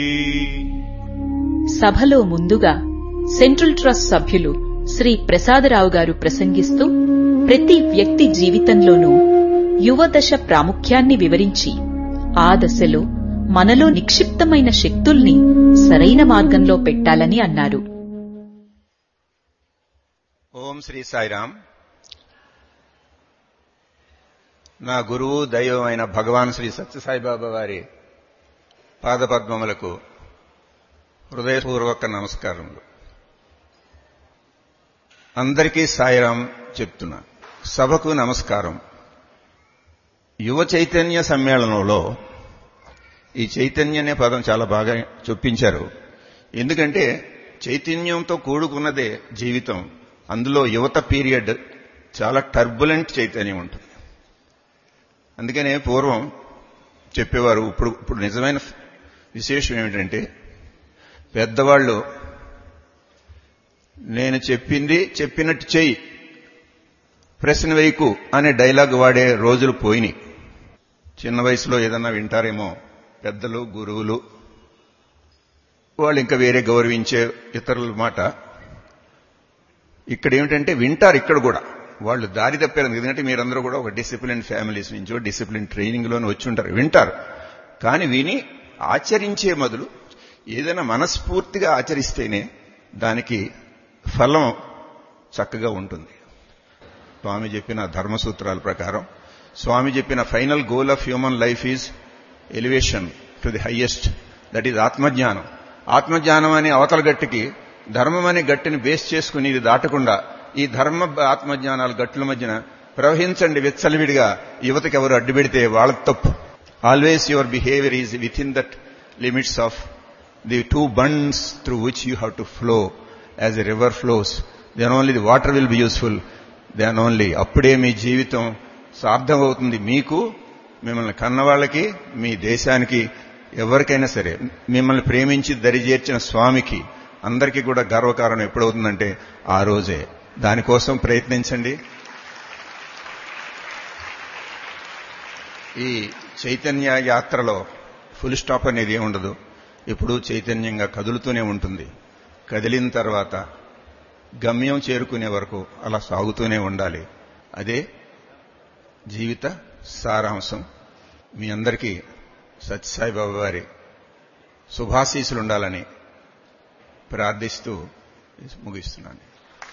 సభలో ముందుగా central trust సభ్యులు శ్రీ ప్రసాదరావు గారు ప్రసంగిస్తూ ప్రతి వ్యక్తి జీవితంలోనూ యువదశ ప్రాముఖ్యాన్ని వివరించి ఆ దశలో మనలో నిక్షిప్తమైన శక్తుల్ని సరైన మార్గంలో పెట్టాలని అన్నారు. ఓం శ్రీ సాయిరామ్. నా గురువు దైవమైన భగవాన్ శ్రీ సత్యసాయిబాబా వారి పాదపద్మములకు హృదయపూర్వక నమస్కారములు. అందరికీ సాయిరామ్ చెప్తున్నా. సభకు నమస్కారం. యువ చైతన్య సమ్మేళనంలో ఈ చైతన్య అనే పదం చాలా బాగా చొప్పించారు. ఎందుకంటే చైతన్యంతో కూడుకున్నదే జీవితం. అందులో యువత పీరియడ్ చాలా టర్బులెంట్ చైతన్యం ఉంటుంది. అందుకనే పూర్వం చెప్పేవారు, ఇప్పుడు నిజమైన విశేషం ఏమిటంటే పెద్దవాళ్ళు నేను చెప్పింది చెప్పినట్టు చెయ్యి, ప్రశ్న వేయకు అనే డైలాగ్ వాడే రోజులు పోయినాయి. చిన్న వయసులో ఏదన్నా వింటారేమో పెద్దలు, గురువులు, వాళ్ళు ఇంకా వేరే గౌరవించే ఇతరుల మాట. ఇక్కడ ఏమిటంటే వింటారు, ఇక్కడ కూడా వాళ్ళు దారి తప్పారు. ఎందుకంటే మీరందరూ కూడా ఒక డిసిప్లిన్ ఫ్యామిలీస్ నుంచో డిసిప్లిన్ ట్రైనింగ్లోనే వచ్చి ఉంటారు. వింటారు, కానీ విని ఆచరించే మొదలు ఏదైనా మనస్ఫూర్తిగా ఆచరిస్తేనే దానికి ఫలం చక్కగా ఉంటుంది. స్వామి చెప్పిన ధర్మసూత్రాల ప్రకారం, స్వామి చెప్పిన final goal of human life is elevation to the highest, that is ఆత్మజ్ఞానం. ఆత్మజ్ఞానం అనే అవతల గట్టికి ధర్మం అనే గట్టిని బేస్ చేసుకుని ఇది దాటకుండా ఈ ధర్మ ఆత్మజ్ఞానాల గట్టుల మధ్యన ప్రవహించండి విచ్చలవిడిగా. యువతకి ఎవరు అడ్డు పెడితే వాళ్ళ తప్పు. Always your behaviour is with in that limits of the two bunds through which you have to flow as a river flows. Then only the water will be useful. Then only అప్పుడే మీ జీవితం సార్థమవుతుంది. మీకు, మిమ్మల్ని కన్నవాళ్ళకి, మీ దేశానికి, ఎవరికైనా సరే మిమ్మల్ని ప్రేమించి దరిచేర్చిన స్వామికి అందరికీ కూడా గర్వకారణం ఎప్పుడవుతుందంటే ఆ రోజే. దానికోసం ప్రయత్నించండి. ఈ చైతన్య యాత్రలో ఫుల్ స్టాప్ అనేది ఏముండదు. ఇప్పుడు చైతన్యంగా కదులుతూనే ఉంటుంది. కదిలిన తర్వాత గమ్యం చేరుకునే వరకు అలా సాగుతూనే ఉండాలి. అదే జీవిత సారాంశం. మీ అందరికీ సత్యసాయిబాబా వారి శుభాశీస్సులుండాలని ప్రార్థిస్తూ ముగిస్తున్నాను.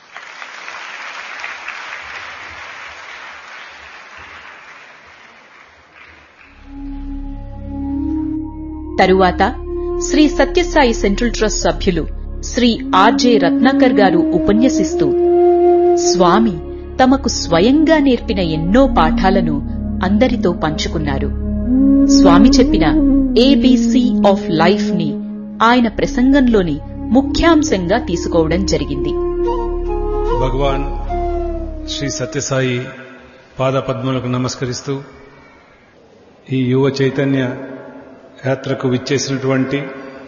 తరువాత శ్రీ సత్యసాయి సెంట్రల్ ట్రస్ట్ సభ్యులు శ్రీ ఆర్జే రత్నాకర్ గారు ఉపన్యసిస్తూ స్వామి తమకు స్వయంగా నేర్పిన ఎన్నో పాఠాలను అందరితో పంచుకున్నారు. స్వామి చెప్పిన ఏబీసీ ఆఫ్ లైఫ్ ని ఆయన ప్రసంగంలోని ముఖ్యాంశంగా తీసుకోవడం జరిగింది. భగవాన్ శ్రీ సత్యసాయి పాదపద్మలకు నమస్కరిస్తూ ఈ యువ చైతన్య యాత్రకు విచ్చేసినటువంటి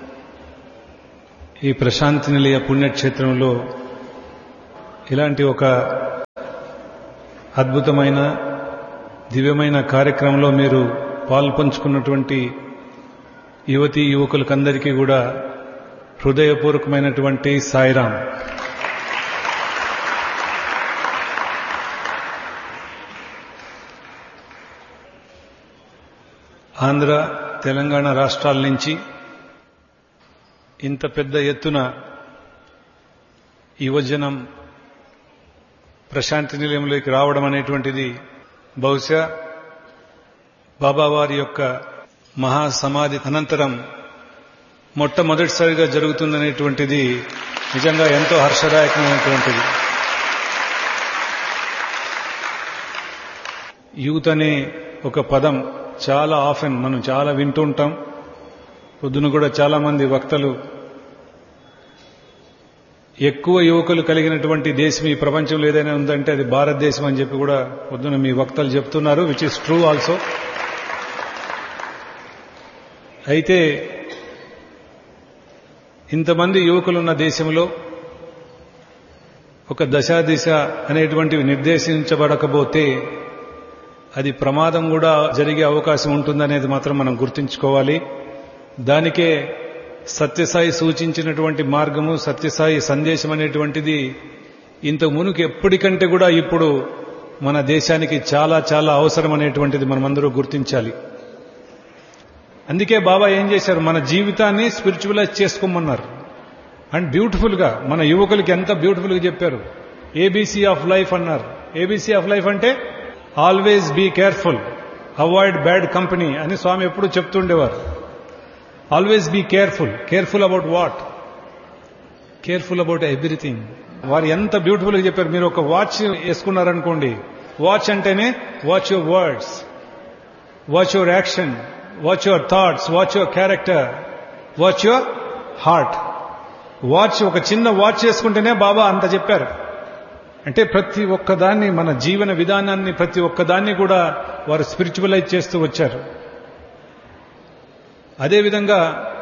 ఈ ప్రశాంతి నిలయ పుణ్యక్షేత్రంలో ఇలాంటి ఒక అద్భుతమైన దివ్యమైన కార్యక్రమంలో మీరు పాల్పంచుకున్నటువంటి యువతీ యువకులకందరికీ కూడా హృదయపూర్వకమైనటువంటి సాయిరాం. ఆంధ్ర, తెలంగాణ రాష్ట్రాల నుంచి ఇంత పెద్ద ఎత్తున యువజనం ప్రశాంతి నిలయంలోకి రావడం అనేటువంటిది బహుశా బాబావారి యొక్క మహాసమాధి అనంతరం మొట్టమొదటిసారిగా జరుగుతుందనేటువంటిది నిజంగా ఎంతో హర్షదాయకమైనటువంటిది. యూత్ అనే ఒక పదం చాలా ఆఫెన్ మనం చాలా వింటూ ఉంటాం. పొద్దున కూడా చాలా మంది వక్తలు ఎక్కువ యువకులు కలిగినటువంటి దేశం ఈ ప్రపంచంలో ఏదైనా ఉందంటే అది భారతదేశం అని చెప్పి కూడా పొద్దున మీ వక్తలు చెప్తున్నారు, విచ్ ఇస్ ట్రూ ఆల్సో. అయితే ఇంతమంది యువకులున్న దేశంలో ఒక దశాదిశ అనేటువంటివి నిర్దేశించబడకపోతే అది ప్రమాదం కూడా జరిగే అవకాశం ఉంటుందనేది మాత్రం మనం గుర్తుంచుకోవాలి. దానికే సత్యసాయి సూచించినటువంటి మార్గము, సత్యసాయి సందేశం అనేటువంటిది ఇంతకు మునుకు ఎప్పటికంటే కూడా ఇప్పుడు మన దేశానికి చాలా చాలా అవసరం అనేటువంటిది మనమందరూ గుర్తించాలి. అందుకే బాబా ఏం చేశారు, మన జీవితాన్ని స్పిరిచువలైజ్ చేసుకోమన్నారు. అండ్ బ్యూటిఫుల్ గా మన యువకులకి ఎంత బ్యూటిఫుల్ గా చెప్పారు. ఏబీసీ ఆఫ్ లైఫ్ అన్నారు. ఏబీసీ ఆఫ్ లైఫ్ అంటే always be careful, avoid bad company అని స్వామి ఎప్పుడు చెప్తుండేవారు. Always be careful. Careful about what? Careful about everything. వారు ఎంత బ్యూటిఫుల్ గా చెప్పారు. మీరు ఒక వాచ్ వేసుకున్నారనుకోండి, వాచ్ అంటేనే watch your words, watch your action, watch your thoughts, watch your character, watch your heart. Watch, ఒక చిన్న వాచ్ చేసుకుంటేనే బాబా అంత చెప్పారు. అంటే ప్రతి ఒక్కదాన్ని, మన జీవన విధానాన్ని ప్రతి ఒక్కదాన్ని కూడా వారు స్పిరిచువలైజ్ చేస్తూ వచ్చారు. అదేవిధంగా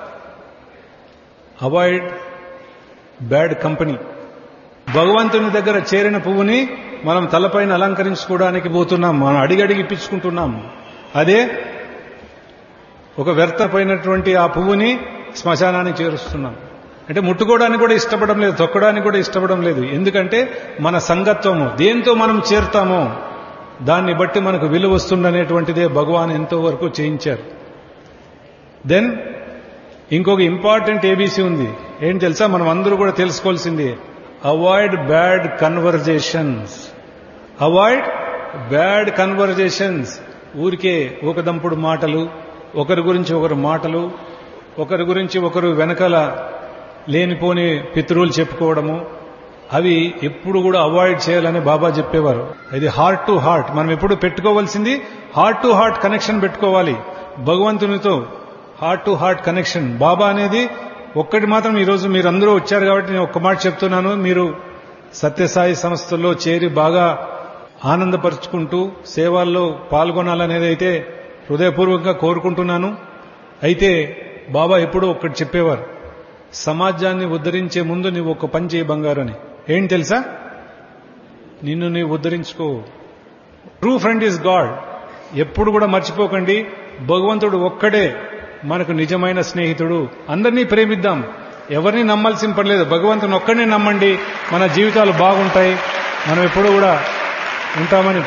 అవాయిడ్ బ్యాడ్ కంపెనీ. భగవంతుని దగ్గర చేరిన పువ్వుని మనం తలపైన అలంకరించుకోవడానికి పోతున్నాం, మనం అడిగడిగి ఇప్పించుకుంటున్నాం. అదే ఒక వ్యర్థమైనటువంటి ఆ పువ్వుని శ్మశానానికి చేరుస్తున్నాం. అంటే ముట్టుకోవడానికి కూడా ఇష్టపడడం లేదు, తొక్కడానికి కూడా ఇష్టపడడం లేదు. ఎందుకంటే మన సంగత్వము, దేంతో మనం చేరుతామో దాన్ని బట్టి మనకు విలువ వస్తుందనేటువంటిదే భగవాన్ ఎంతో వరకు చేయించారు. దెన్ ఇంకొక ఇంపార్టెంట్ ఏబీసీ ఉంది. ఏం తెలుసా? మనం అందరూ కూడా తెలుసుకోవాల్సింది, avoid bad conversations. Avoid bad conversations. ఊరికే ఒక దంపుడు మాటలు, ఒకరి గురించి ఒకరు మాటలు, ఒకరి గురించి ఒకరు వెనకాల లేనిపోని పితృలు చెప్పుకోవడము, అవి ఎప్పుడు కూడా అవాయిడ్ చేయాలని బాబా చెప్పేవారు. ఇది హార్ట్ టు హార్ట్. మనం ఎప్పుడు పెట్టుకోవాల్సింది హార్ట్ టు హార్ట్ కనెక్షన్ పెట్టుకోవాలి భగవంతునితో. Heart to heart connection. బాబా అనేది ఒక్కటి మాత్రం, ఈరోజు మీరందరూ వచ్చారు కాబట్టి నేను ఒక్క మాట చెప్తున్నాను. మీరు సత్యసాయి సంస్థల్లో చేరి బాగా ఆనందపరుచుకుంటూ సేవల్లో పాల్గొనాలనేది అయితే హృదయపూర్వకంగా కోరుకుంటున్నాను. అయితే బాబా ఎప్పుడూ ఒక్కటి చెప్పేవారు, సమాజాన్ని ఉద్ధరించే ముందు నీవు ఒక పని చేయి బంగారు అని. ఏం తెలుసా? నిన్ను నీవు ఉద్ధరించుకో. True friend is God. ఎప్పుడు కూడా మర్చిపోకండి, భగవంతుడు ఒక్కడే మనకు నిజమైన స్నేహితుడు. అందరినీ ప్రేమిద్దాం, ఎవరిని నమ్మాల్సిన పర్లేదు, భగవంతుని ఒక్కడినే నమ్మండి, మన జీవితాలు బాగుంటాయి, మనం ఎప్పుడూ కూడా ఉంటామని.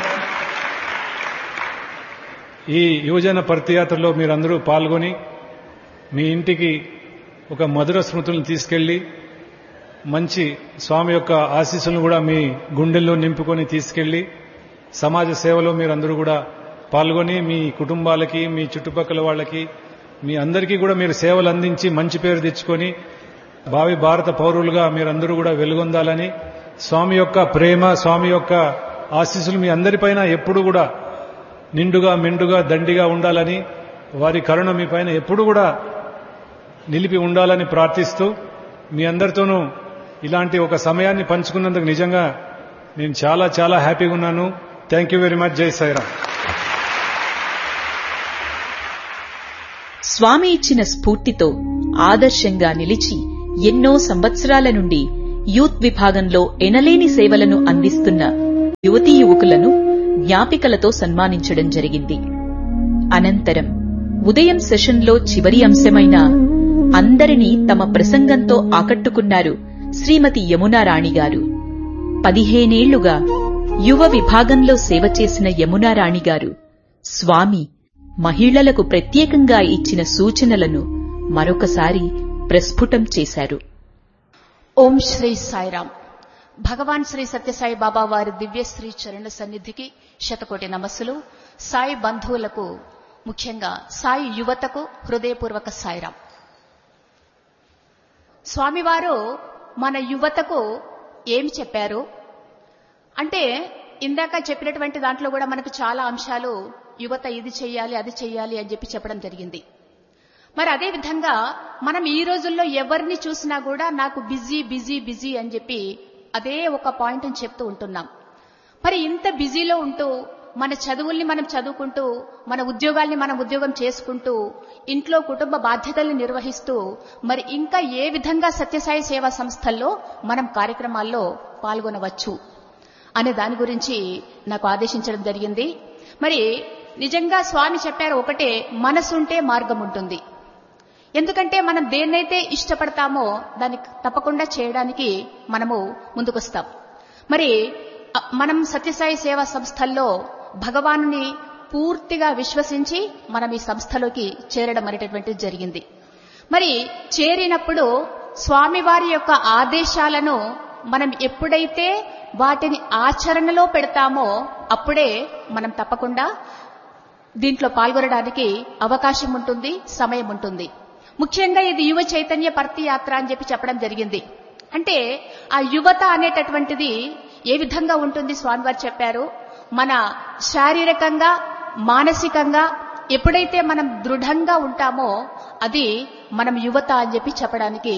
ఈ యువజన పర్తియాత్రలో మీరందరూ పాల్గొని మీ ఇంటికి ఒక మధుర స్మృతులను తీసుకెళ్లి మంచి స్వామి యొక్క ఆశీస్సులను కూడా మీ గుండెల్లో నింపుకొని తీసుకెళ్లి సమాజ సేవలో మీరందరూ కూడా పాల్గొని మీ కుటుంబాలకి, మీ చుట్టుపక్కల వాళ్ళకి, మీ అందరికీ కూడా మీరు సేవలు అందించి మంచి పేరు తెచ్చుకొని భావి భారత పౌరులుగా మీరందరూ కూడా వెలుగొందాలని, స్వామి యొక్క ప్రేమ, స్వామి యొక్క ఆశీస్సులు మీ అందరిపైన ఎప్పుడు కూడా నిండుగా మెండుగా దండిగా ఉండాలని, వారి కరుణ మీ పైన ఎప్పుడు కూడా నిలిపి ఉండాలని ప్రార్థిస్తూ, మీ అందరితోనూ ఇలాంటి ఒక సమయాన్ని పంచుకున్నందుకు నిజంగా నేను చాలా చాలా హ్యాపీగా ఉన్నాను. Thank you very much. జై సాయిరామ్. స్వామి ఇచ్చిన స్ఫూర్తితో ఆదర్శంగా నిలిచి ఎన్నో సంవత్సరాల నుండి యూత్ విభాగంలో ఎనలేని సేవలను అందిస్తున్న యువతీ యువకులను జ్ఞాపికలతో సన్మానించడం జరిగింది. అనంతరం ఉదయం సెషన్లో చివరి అంశమైన అందరినీ తమ ప్రసంగంతో ఆకట్టుకున్నారు శ్రీమతి యమునారాణి గారు. 15 ఏళ్లుగా యువ విభాగంలో సేవ చేసిన యమునారాణి గారు స్వామి మహిళలకు ప్రత్యేకంగా ఇచ్చిన సూచనలను మరొకసారి ప్రస్ఫుటం చేశారు. ఓం శ్రీ సాయిరామ్. భగవాన్ శ్రీ సత్యసాయి బాబా వారి దివ్యశ్రీ చరణ సన్నిధికి శతకోటి నమస్సులు. సాయి బంధువులకు, ముఖ్యంగా సాయి యువతకు హృదయపూర్వక సాయిరామ్. స్వామివారు మన యువతకు ఏమి చెప్పారు అంటే, ఇందాక చెప్పినటువంటి దాంట్లో కూడా మనకు చాలా అంశాలు యువత ఇది చెయ్యాలి, అది చెయ్యాలి అని చెప్పడం జరిగింది. మరి అదే విధంగా మనం ఈ రోజుల్లో ఎవరిని చూసినా కూడా నాకు బిజీ బిజీ బిజీ అని చెప్పి అదే ఒక పాయింట్ అని చెప్తూ ఉంటున్నాం. మరి ఇంత బిజీలో ఉంటూ మన చదువుల్ని మనం చదువుకుంటూ, మన ఉద్యోగాల్ని మనం ఉద్యోగం చేసుకుంటూ, ఇంట్లో కుటుంబ బాధ్యతల్ని నిర్వహిస్తూ, మరి ఇంకా ఏ విధంగా సత్యసాయి సేవా సంస్థల్లో మనం కార్యక్రమాల్లో పాల్గొనవచ్చు అనే దాని గురించి నాకు ఆదేశించడం జరిగింది. మరి నిజంగా స్వామి చెప్పారు ఒకటే, మనసుంటే మార్గం ఉంటుంది. ఎందుకంటే మనం దేన్నైతే ఇష్టపడతామో దాన్ని తప్పకుండా చేయడానికి మనము ముందుకొస్తాం. మరి మనం సత్యసాయి సేవా సంస్థల్లో భగవానుని పూర్తిగా విశ్వసించి మనం ఈ సంస్థలోకి చేరడం అనేటటువంటిది జరిగింది. మరి చేరినప్పుడు స్వామివారి యొక్క ఆదేశాలను మనం ఎప్పుడైతే వాటిని ఆచరణలో పెడతామో అప్పుడే మనం తప్పకుండా దీంట్లో పాల్గొనడానికి అవకాశం ఉంటుంది, సమయం ఉంటుంది. ముఖ్యంగా ఇది యువ చైతన్య పర్తి యాత్ర అని చెప్పడం జరిగింది. అంటే ఆ యువత అనేటటువంటిది ఏ విధంగా ఉంటుంది స్వామివారు చెప్పారు. మన శారీరకంగా, మానసికంగా ఎప్పుడైతే మనం దృఢంగా ఉంటామో అది మనం యువత అని చెప్పడానికి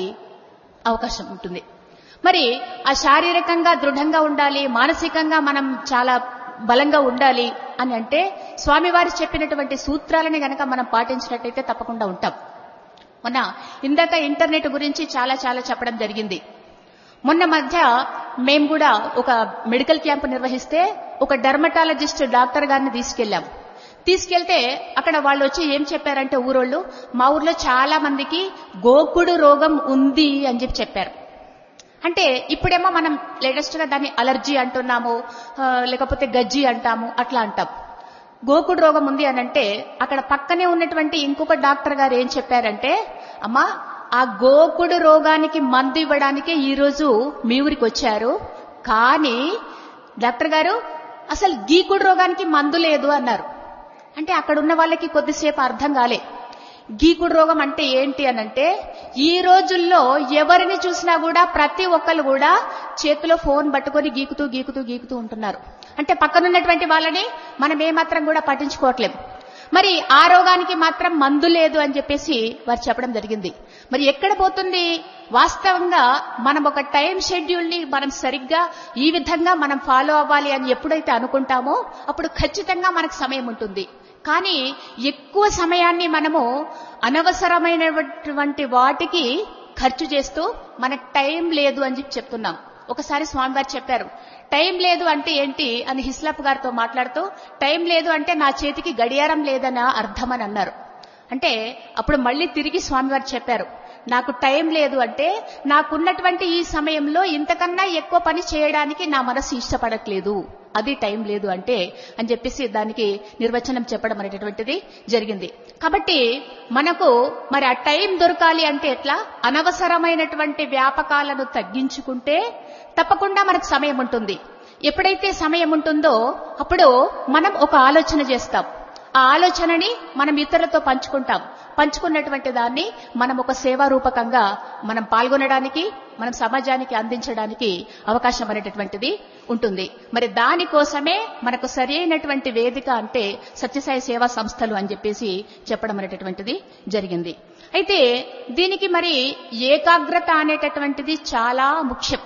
అవకాశం ఉంటుంది. మరి ఆ శారీరకంగా దృఢంగా ఉండాలి, మానసికంగా మనం చాలా బలంగా ఉండాలి అని అంటే స్వామివారు చెప్పినటువంటి సూత్రాలని గనక మనం పాటించినట్టయితే తప్పకుండా ఉంటాం. మొన్న ఇందాక ఇంటర్నెట్ గురించి చాలా చెప్పడం జరిగింది. మొన్న మధ్య మేము కూడా ఒక మెడికల్ క్యాంప్ నిర్వహిస్తే ఒక డెర్మటాలజిస్ట్ డాక్టర్ గారిని తీసుకెళ్తే అక్కడ వాళ్ళు వచ్చి ఏం చెప్పారంటే ఊరోళ్ళు, మా ఊర్లో చాలా మందికి గోకుడు రోగం ఉంది అని చెప్పారు. అంటే ఇప్పుడేమో మనం లేటెస్ట్ గా దాన్ని అలర్జీ అంటున్నాము, లేకపోతే గజ్జి అంటాము, అట్లా అంటాం. గోకుడు రోగం ఉంది అనంటే అక్కడ పక్కనే ఉన్నటువంటి ఇంకొక డాక్టర్ గారు ఏం చెప్పారంటే, అమ్మా ఆ గోకుడు రోగానికి మందు ఇవ్వడానికే ఈరోజు మీ ఊరికి వచ్చారు, కానీ డాక్టర్ గారు అసలు గీకుడు రోగానికి మందు లేదు అన్నారు. అంటే అక్కడ ఉన్న వాళ్ళకి కొద్దిసేపు అర్థం కాలే. గీకుడు రోగం అంటే ఏంటి అనంటే ఈ రోజుల్లో ఎవరిని చూసినా కూడా ప్రతి ఒక్కరు కూడా చేతిలో ఫోన్ పట్టుకొని గీకుతూ ఉంటున్నారు. అంటే పక్కనున్నటువంటి వాళ్ళని మనం ఏమాత్రం కూడా పట్టించుకోవట్లేం. మరి ఆ రోగానికి మాత్రం మందు లేదు అని చెప్పేసి వారు చెప్పడం జరిగింది. మరి ఎక్కడ పోతుంది? వాస్తవంగా మనం ఒక టైం షెడ్యూల్ ని మనం సరిగ్గా ఈ విధంగా మనం ఫాలో అవ్వాలి అని ఎప్పుడైతే అనుకుంటామో అప్పుడు ఖచ్చితంగా మనకు సమయం ఉంటుంది. కానీ ఎక్కువ సమయాన్ని మనము అనవసరమైనటువంటి వాటికి ఖర్చు చేస్తూ మనకు టైం లేదు అని చెప్తున్నాం. ఒకసారి స్వామివారు చెప్పారు, టైం లేదు అంటే ఏంటి అని హిస్లాప్ గారితో మాట్లాడుతూ, టైం లేదు అంటే నా చేతికి గడియారం లేదన్న అర్థం అని అన్నారు. అంటే అప్పుడు మళ్ళీ తిరిగి స్వామివారు చెప్పారు, నాకు టైం లేదు అంటే నాకున్నటువంటి ఈ సమయంలో ఇంతకన్నా ఎక్కువ పని చేయడానికి నా మనసు ఇష్టపడట్లేదు, అది టైం లేదు అంటే అని చెప్పేసి దానికి నిర్వచనం చెప్పడం అనేటటువంటిది జరిగింది. కాబట్టి మనకు మరి ఆ టైం దొరకాలి అంటే ఎట్లా? అనవసరమైనటువంటి వ్యాపకాలను తగ్గించుకుంటే తప్పకుండా మనకు సమయం ఉంటుంది. ఎప్పుడైతే సమయం ఉంటుందో అప్పుడు మనం ఒక ఆలోచన చేస్తాం. ఆ ఆలోచనని మనం ఇతరులతో పంచుకున్నటువంటి దాన్ని మనం ఒక సేవా రూపకంగా మనం పాల్గొనడానికి, మనం సమాజానికి అందించడానికి అవకాశం అనేటటువంటిది ఉంటుంది. మరి దానికోసమే మనకు సరైనటువంటి వేదిక అంటే సత్యసాయి సేవా సంస్థలు అని చెప్పేసి చెప్పడం అనేటటువంటిది జరిగింది. అయితే దీనికి మరి ఏకాగ్రత అనేటటువంటిది చాలా ముఖ్యం.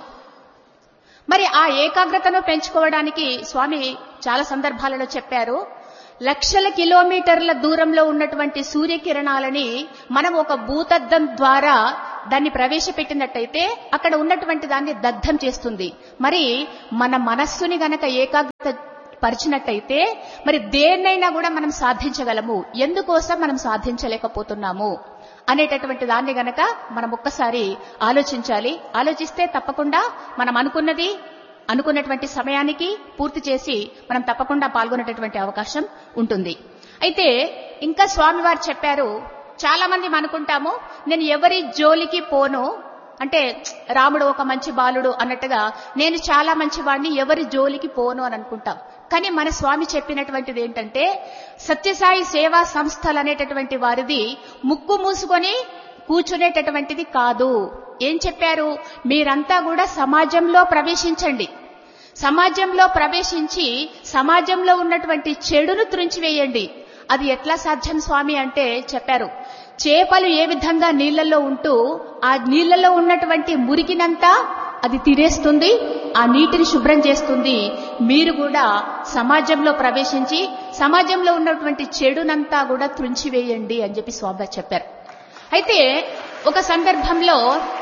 మరి ఆ ఏకాగ్రతను పెంచుకోవడానికి స్వామి చాలా సందర్భాలలో చెప్పారు, లక్షల కిలోమీటర్ల దూరంలో ఉన్నటువంటి సూర్యకిరణాలని మనం ఒక భూతద్దం ద్వారా దాన్ని ప్రవేశపెట్టినట్టయితే అక్కడ ఉన్నటువంటి దాన్ని దగ్ధం చేస్తుంది. మరి మన మనస్సుని గనక ఏకాగ్రత పరిచినట్టయితే మరి దేన్నైనా కూడా మనం సాధించగలము. ఎందుకోసం మనం సాధించలేకపోతున్నాము అనేటటువంటి దాన్ని గనక మనం ఒక్కసారి ఆలోచించాలి. ఆలోచిస్తే తప్పకుండా మనం అనుకున్నటువంటి సమయానికి పూర్తి చేసి మనం తప్పకుండా పాల్గొనేటటువంటి అవకాశం ఉంటుంది. అయితే ఇంకా స్వామివారు చెప్పారు, చాలా మంది అనుకుంటాము నేను ఎవరి జోలికి పోను అంటే రాముడు ఒక మంచి బాలుడు అన్నట్టుగా నేను చాలా మంచివాడిని, ఎవరి జోలికి పోను అని అనుకుంటాం. కానీ మన స్వామి చెప్పినటువంటిది ఏంటంటే సత్యసాయి సేవా సంస్థలు అనేటటువంటి వారిది ముక్కు మూసుకొని కూర్చునేటటువంటిది కాదు. ఏం చెప్పారు? మీరంతా కూడా సమాజంలో ప్రవేశించండి. సమాజంలో ప్రవేశించి సమాజంలో ఉన్నటువంటి చెడును త్రుంచివేయండి. అది ఎట్లా సాధ్యం స్వామి అంటే చెప్పారు, చేపలు ఏ విధంగా నీళ్లలో ఉంటూ ఆ నీళ్లలో ఉన్నటువంటి మురికినంతా అది తినేస్తుంది, ఆ నీటిని శుభ్రం చేస్తుంది. మీరు కూడా సమాజంలో ప్రవేశించి సమాజంలో ఉన్నటువంటి చెడునంతా కూడా త్రుంచివేయండి అని చెప్పి స్వామి చెప్పారు. అయితే ఒక సందర్భంలో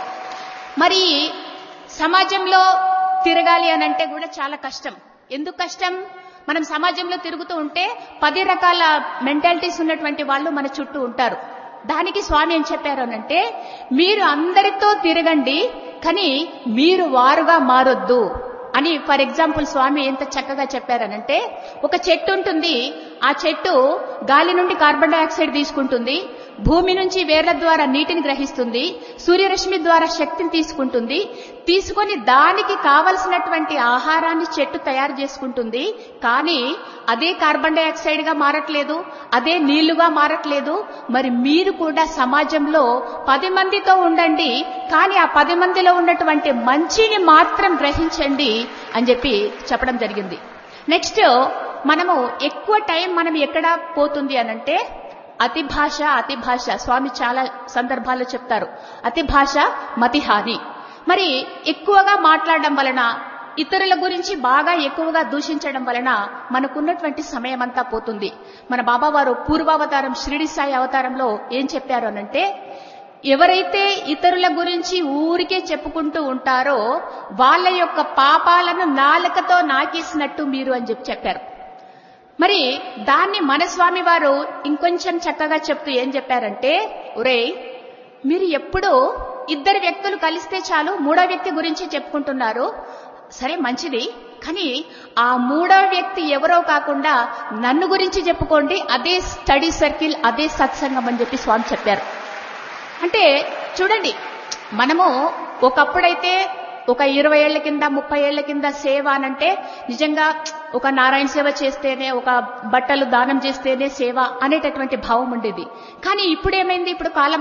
మరి సమాజంలో తిరగాలి అని అంటే కూడా చాలా కష్టం. ఎందుకు కష్టం? మనం సమాజంలో తిరుగుతూ ఉంటే 10 రకాల మెంటాలిటీస్ ఉన్నటువంటి వాళ్ళు మన చుట్టూ ఉంటారు. దానికి స్వామి ఏం చెప్పారు అనంటే, మీరు అందరితో తిరగండి, కానీ మీరు వారుగా మారొద్దు అని. ఫర్ ఎగ్జాంపుల్ స్వామి ఎంత చక్కగా చెప్పారనంటే, ఒక చెట్టు ఉంటుంది, ఆ చెట్టు గాలి నుండి కార్బన్ డైఆక్సైడ్ తీసుకుంటుంది, భూమి నుంచి వేర్ల ద్వారా నీటిని గ్రహిస్తుంది, సూర్యరశ్మి ద్వారా శక్తిని తీసుకొని దానికి కావలసినటువంటి ఆహారాన్ని చెట్టు తయారు చేసుకుంటుంది. కానీ అదే కార్బన్ డైఆక్సైడ్ గా మారట్లేదు, అదే నీళ్లుగా మారట్లేదు. మరి మీరు కూడా సమాజంలో 10 మందితో ఉండండి, కానీ ఆ 10 మందిలో ఉన్నటువంటి మంచిని మాత్రం గ్రహించండి అని చెప్పడం జరిగింది. నెక్స్ట్ మనము ఎక్కువ టైం మనం ఎక్కడ పోతుంది అనంటే, అతి భాష. స్వామి చాలా సందర్భాల్లో చెప్తారు, అతి భాష మతిహాని. మరి ఎక్కువగా మాట్లాడడం వలన, ఇతరుల గురించి బాగా ఎక్కువగా దూషించడం వలన మనకున్నటువంటి సమయం అంతా పోతుంది. మన బాబావారు పూర్వావతారం షిరిడి సాయి అవతారంలో ఏం చెప్పారు అనంటే, ఎవరైతే ఇతరుల గురించి ఊరికే చెప్పుకుంటూ ఉంటారో వాళ్ళ యొక్క పాపాలను నాలుకతో నాకేసినట్టు మీరు అని చెప్పారు. మరి దాన్ని మన స్వామి వారు ఇంకొంచెం చక్కగా చెప్తూ ఏం చెప్పారంటే, ఒరేయ్, మీరు ఎప్పుడూ 2 వ్యక్తులు కలిస్తే చాలు 3వ వ్యక్తి గురించి చెప్పుకుంటున్నారు, సరే మంచిది, కానీ ఆ 3వ వ్యక్తి ఎవరో కాకుండా నన్ను గురించి చెప్పుకోండి, అదే స్టడీ సర్కిల్, అదే సత్సంగం అని చెప్పి స్వామి చెప్పారు. అంటే చూడండి, మనము ఒకప్పుడైతే ఒక 20 ఏళ్ల కింద 30 ఏళ్ల కింద సేవ అనంటే నిజంగా ఒక నారాయణ సేవ చేస్తేనే, ఒక బట్టలు దానం చేస్తేనే సేవ అనేటటువంటి భావం ఉండేది. కానీ ఇప్పుడేమైంది, ఇప్పుడు కాలం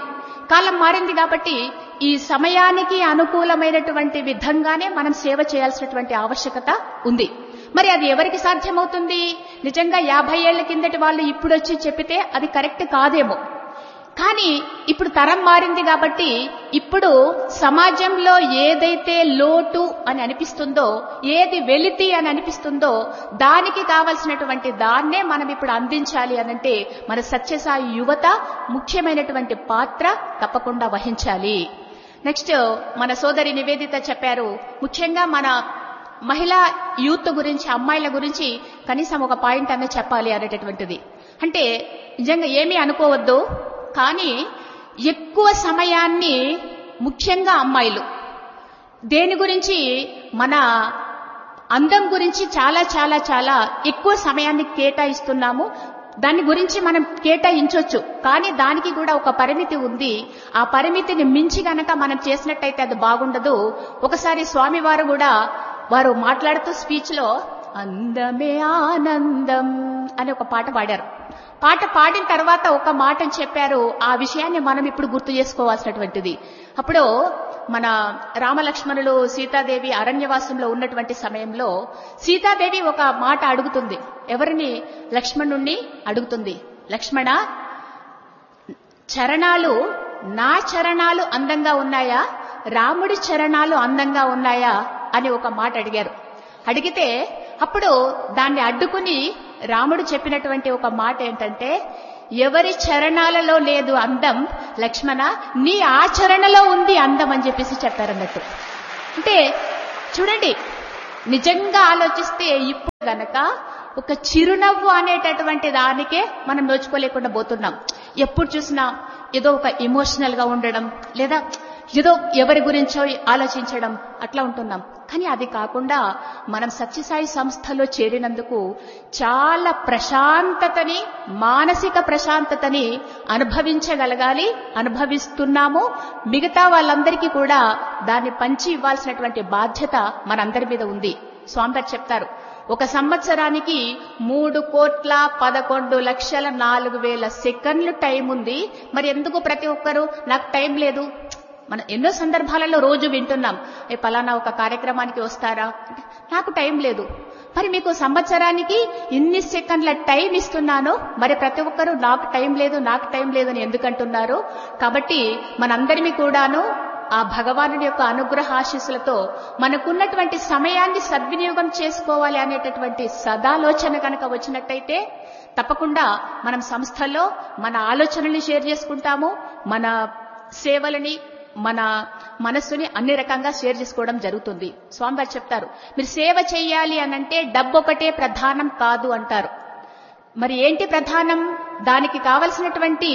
మారింది కాబట్టి ఈ సమయానికి అనుకూలమైనటువంటి విధంగానే మనం సేవ చేయాల్సినటువంటి ఆవశ్యకత ఉంది. మరి అది ఎవరికి సాధ్యమవుతుంది? నిజంగా 50 ఏళ్ల కిందటి వాళ్ళు ఇప్పుడు వచ్చి చెప్పితే అది కరెక్ట్ కాదేమో. కానీ ఇప్పుడు తరం మారింది కాబట్టి ఇప్పుడు సమాజంలో ఏదైతే లోటు అని అనిపిస్తుందో, ఏది వెలితి అని అనిపిస్తుందో దానికి కావలసినటువంటి దాన్నే మనం ఇప్పుడు అందించాలి అనంటే మన సత్యసాయి యువత ముఖ్యమైనటువంటి పాత్ర తప్పకుండా వహించాలి. నెక్స్ట్ మన సోదరి నివేదిత చెప్పారు, ముఖ్యంగా మన మహిళా యూత్ గురించి, అమ్మాయిల గురించి కనీసం ఒక పాయింట్ అనే చెప్పాలి అనేటటువంటిది. అంటే నిజంగా ఏమీ అనుకోవద్దు, కానీ ఎక్కువ సమయాన్ని ముఖ్యంగా అమ్మాయిలు దేని గురించి, మన అందం గురించి చాలా చాలా చాలా ఎక్కువ సమయాన్ని కేటాయిస్తున్నాము. దాని గురించి మనం కేటాయించవచ్చు, కానీ దానికి కూడా ఒక పరిమితి ఉంది. ఆ పరిమితిని మించి గనక మనం చేసినట్టయితే అది బాగుండదు. ఒకసారి స్వామి వారు కూడా వారు మాట్లాడుతూ స్పీచ్ లో అందమే ఆనందం అని ఒక పాట పాడారు. పాట పాడిన తర్వాత ఒక మాటని చెప్పారు, ఆ విషయాన్ని మనం ఇప్పుడు గుర్తు చేసుకోవాల్సినటువంటిది. అప్పుడు మన రామలక్ష్మణులు సీతాదేవి అరణ్యవాసంలో ఉన్నటువంటి సమయంలో సీతాదేవి ఒక మాట అడుగుతుంది. ఎవరిని? లక్ష్మణుణ్ణి అడుగుతుంది. లక్ష్మణ, చరణాలు, నా చరణాలు అందంగా ఉన్నాయా, రాముడి చరణాలు అందంగా ఉన్నాయా అని ఒక మాట అడిగారు. అడిగితే అప్పుడు దాన్ని అడ్డుకుని రాముడు చెప్పినటువంటి ఒక మాట ఏంటంటే, ఎవరి చరణాలలో లేదు అందం లక్ష్మణ, నీ ఆచరణలో ఉంది అందం అని చెప్పారన్నట్టు. అంటే చూడండి, నిజంగా ఆలోచిస్తే ఇప్పుడు గనక ఒక చిరునవ్వు అనేటటువంటి దానికే మనం నోచుకోలేకుండా పోతున్నాం. ఎప్పుడు చూసినా ఏదో ఒక ఎమోషనల్ గా ఉండడం, లేదా ఏదో ఎవరి గురించో ఆలోచించడం, అట్లా ఉంటున్నాం. కానీ అది కాకుండా మనం సత్యసాయి సంస్థలో చేరినందుకు చాలా ప్రశాంతతని, మానసిక ప్రశాంతతని అనుభవించగలగాలి, అనుభవిస్తున్నాము. మిగతా వాళ్ళందరికీ కూడా దాన్ని పంచి ఇవ్వాల్సినటువంటి బాధ్యత మనందరి మీద ఉంది. స్వామివారు చెప్తారు, ఒక సంవత్సరానికి 3,11,04,000 సెకండ్లు టైం ఉంది. మరి ఎందుకు ప్రతి ఒక్కరూ నాకు టైం లేదు? మనం ఎన్నో సందర్భాలలో రోజు వింటున్నాం, పలానా ఒక కార్యక్రమానికి వస్తారా, నాకు టైం లేదు. మరి మీకు సంవత్సరానికి ఇన్ని సెకండ్ల టైం ఇస్తున్నాను, మరి ప్రతి ఒక్కరూ నాకు టైం లేదు అని ఎందుకంటున్నారు? కాబట్టి మనందరినీ కూడాను ఆ భగవానుడి యొక్క అనుగ్రహ ఆశీస్సులతో మనకున్నటువంటి సమయాన్ని సద్వినియోగం చేసుకోవాలి అనేటటువంటి సదాలోచన కనుక వచ్చినట్టయితే తప్పకుండా మనం సంస్థల్లో మన ఆలోచనల్ని షేర్ చేసుకుంటాము, మన సేవలని, మన మనస్సుని అన్ని రకంగా షేర్ చేసుకోవడం జరుగుతుంది. స్వామివారు చెప్తారు, మీరు సేవ చేయాలి అనంటే డబ్బు ఒకటే ప్రధానం కాదు అంటారు. మరి ఏంటి ప్రధానం? దానికి కావలసినటువంటి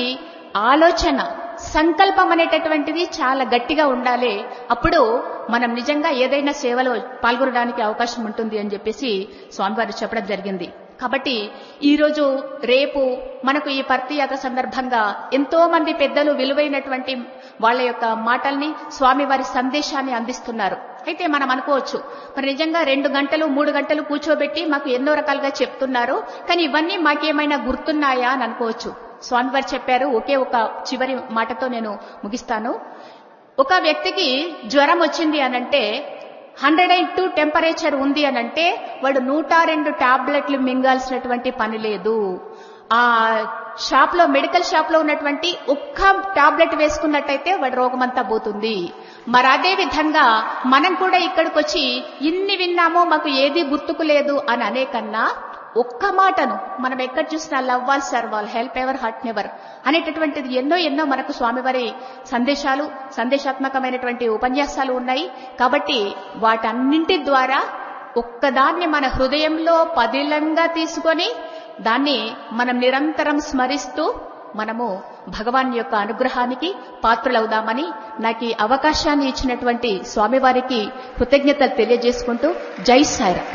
ఆలోచన, సంకల్పం అనేటటువంటిది చాలా గట్టిగా ఉండాలి. అప్పుడు మనం నిజంగా ఏదైనా సేవలో పాల్గొనడానికి అవకాశం ఉంటుంది అని చెప్పేసి స్వామివారు చెప్పడం జరిగింది. కాబట్టి ఈరోజు రేపు మనకు ఈ పర్తి యాత్ర సందర్భంగా ఎంతో మంది పెద్దలు విలువైనటువంటి వాళ్ళ యొక్క మాటల్ని, స్వామివారి సందేశాన్ని అందిస్తున్నారు. అయితే మనం అనుకోవచ్చు, మరి నిజంగా 2 గంటలు 3 గంటలు కూర్చోబెట్టి మాకు ఎన్నో రకాలుగా చెప్తున్నారు, కానీ ఇవన్నీ మాకేమైనా గుర్తున్నాయా అని అనుకోవచ్చు. స్వామివారు చెప్పారు, ఒకే ఒక చివరి మాటతో నేను ముగిస్తాను. ఒక వ్యక్తికి జ్వరం వచ్చింది అనంటే 102 టెంపరేచర్ ఉంది అనంటే వాడు 102 టాబ్లెట్లు మింగాల్సినటువంటి పని లేదు. ఆ షాప్లో, మెడికల్ షాప్లో ఉన్నటువంటి ఒక్క టాబ్లెట్ వేసుకున్నట్టయితే వాడి రోగమంతా పోతుంది. మరి అదే విధంగా మనం కూడా ఇక్కడికి వచ్చి ఇన్ని విన్నామో మాకు ఏది గుర్తుకు లేదు అని అనే కన్నా ఒక్క మాటను మనం ఎక్కడ చూసినా love wall serve wall, help ever hurt never అనేటటువంటిది ఎన్నో మనకు స్వామివారి సందేశాత్మకమైనటువంటి ఉపన్యాసాలు ఉన్నాయి. కాబట్టి వాటన్నింటి ద్వారా ఒక్కదాన్ని మన హృదయంలో పదిలంగా తీసుకొని దాన్ని మనం నిరంతరం స్మరిస్తూ మనము భగవాన్ యొక్క అనుగ్రహానికి పాత్రులవుదామని నాకు ఈ అవకాశాన్ని ఇచ్చినటువంటి స్వామివారికి కృతజ్ఞతలు తెలియజేసుకుంటూ జై సాయిరామ్.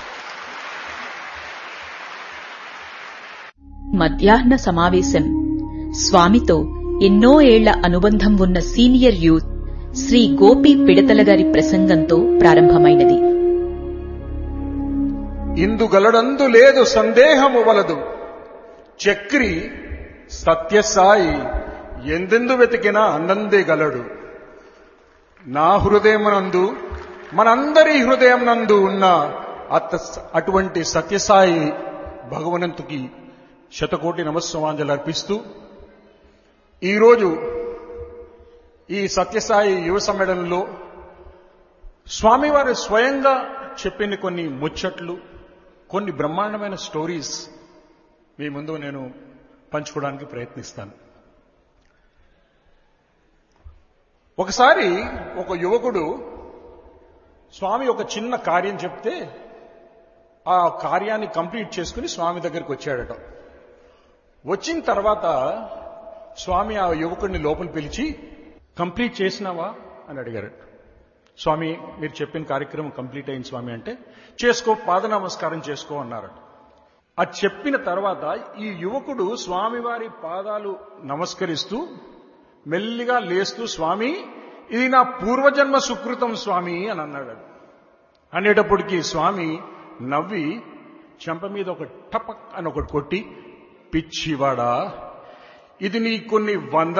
మధ్యాహ్న సమావేశం స్వామితో ఎన్నో ఏళ్ల అనుబంధం ఉన్న సీనియర్ యూత్ శ్రీ గోపి పిడతల గారి ప్రసంగంతో ప్రారంభమైనది. ఇందుగలడందు లేదు సందేహము వలదు, చక్రి సత్యసాయి ఎందెందు వెతికినా అన్నందే గలడు. నా హృదయమునందు, మనందరి హృదయం నందు ఉన్న అటువంటి సత్యసాయి భగవంతుకి శతకోటి నమస్సుమాంజలు అర్పిస్తూ, ఈరోజు ఈ సత్యసాయి యువ సమ్మేళనంలో స్వామివారు స్వయంగా చెప్పిన కొన్ని ముచ్చట్లు, కొన్ని బ్రహ్మాండమైన స్టోరీస్ మీ ముందు నేను పంచుకోవడానికి ప్రయత్నిస్తాను. ఒకసారి ఒక యువకుడు స్వామి ఒక చిన్న కార్యం చెప్తే ఆ కార్యాన్ని కంప్లీట్ చేసుకుని స్వామి దగ్గరికి వచ్చాడట. వచ్చిన తర్వాత స్వామి ఆ యువకుడిని లోపల పిలిచి, కంప్లీట్ చేసినావా అని అడిగారు. స్వామి, మీరు చెప్పిన కార్యక్రమం కంప్లీట్ అయింది స్వామి అంటే, చేసుకో, పాద నమస్కారం చేసుకో అన్నారట. అది చెప్పిన తర్వాత ఈ యువకుడు స్వామివారి పాదాలు నమస్కరిస్తూ మెల్లిగా లేస్తూ, స్వామి ఇది నా పూర్వజన్మ సుకృతం స్వామి అని అన్నాడు. అనేటప్పటికీ స్వామి నవ్వి చెంప మీద ఒక టపక్ అని ఒకటి కొట్టి, పిచ్చివాడా, ఇది నీ కొన్ని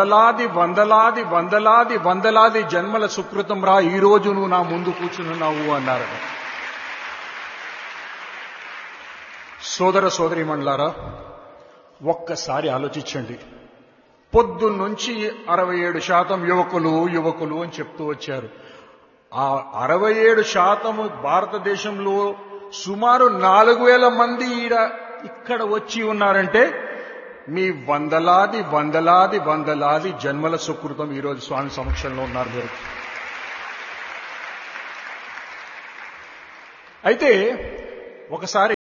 వందలాది జన్మల సుకృతం రా, ఈ రోజు నువ్వు నా ముందు కూర్చున్నావు అన్నారు. సోదర సోదరీమణులారా, ఒక్కసారి ఆలోచించండి. పొద్దున్నుంచి 67% యువకులు అని చెప్తూ వచ్చారు. ఆ 67% భారతదేశంలో సుమారు 4,000 మంది ఇక్కడ వచ్చి ఉన్నారంటే మీ వందలాది జన్మల సుకృతం ఈరోజు స్వామి సమక్షంలో ఉన్నారు మీరు. అయితే ఒకసారి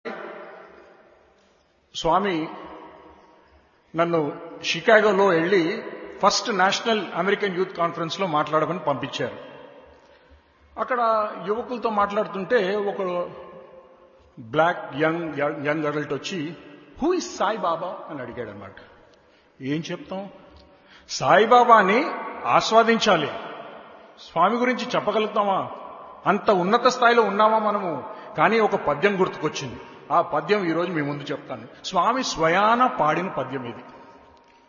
స్వామి నన్ను షికాగోలో వెళ్లి first national American youth conference లో మాట్లాడమని పంపించారు. అక్కడ యువకులతో మాట్లాడుతుంటే ఒక బ్లాక్ యంగ్ అడల్ట్ వచ్చి, హూ ఇస్ సాయిబాబా అని అడిగాడు అనమాట. ఏం చెప్తాం, సాయిబాబాని ఆస్వాదించాలి, స్వామి గురించి చెప్పగలుగుతామా? అంత ఉన్నత స్థాయిలో ఉన్నామా మనము? కానీ ఒక పద్యం గుర్తుకొచ్చింది. ఆ పద్యం ఈరోజు మీ ముందు చెప్తాను. స్వామి స్వయాన పాడిన పద్యం ఇది.